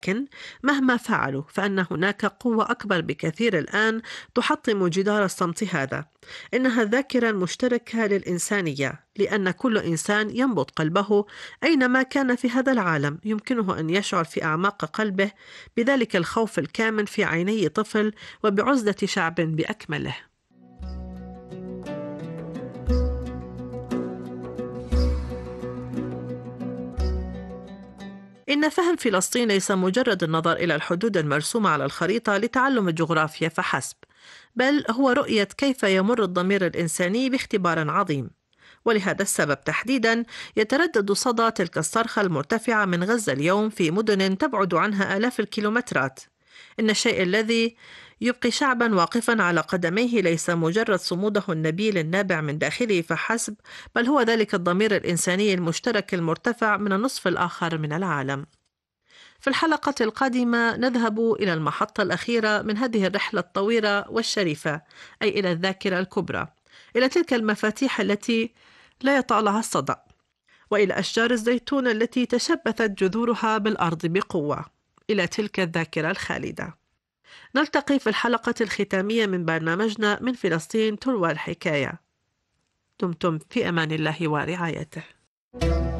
لكن مهما فعلوا فإن هناك قوة أكبر بكثير الآن تحطم جدار الصمت هذا. إنها الذاكرة المشتركة للإنسانية، لأن كل إنسان ينبض قلبه أينما كان في هذا العالم يمكنه أن يشعر في أعماق قلبه بذلك الخوف الكامن في عيني طفل وبعزلة شعب بأكمله. إن فهم فلسطين ليس مجرد النظر إلى الحدود المرسومة على الخريطة لتعلم الجغرافيا فحسب، بل هو رؤية كيف يمر الضمير الإنساني باختبار عظيم. ولهذا السبب تحديدا يتردد صدى تلك الصرخة المرتفعة من غزة اليوم في مدن تبعد عنها آلاف الكيلومترات. إن الشيء الذي يبقي شعبا واقفا على قدميه ليس مجرد صموده النبيل النابع من داخله فحسب، بل هو ذلك الضمير الإنساني المشترك المرتفع من النصف الآخر من العالم. في الحلقة القادمة نذهب إلى المحطة الأخيرة من هذه الرحلة الطويلة والشريفة، أي إلى الذاكرة الكبرى، إلى تلك المفاتيح التي لا يطأ لها الصدى، وإلى أشجار الزيتون التي تشبثت جذورها بالأرض بقوة، إلى تلك الذاكرة الخالدة. نلتقي في الحلقة الختامية من برنامجنا من فلسطين تروى الحكاية. دمتم في أمان الله ورعايته.